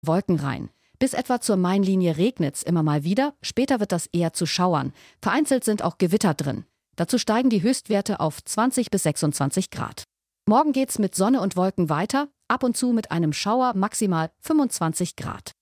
wolkenrein. Bis etwa zur Mainlinie regnet's immer mal wieder, später wird das eher zu Schauern. Vereinzelt sind auch Gewitter drin. Dazu steigen die Höchstwerte auf 20 bis 26 Grad. Morgen geht's mit Sonne und Wolken weiter, ab und zu mit einem Schauer maximal 25 Grad.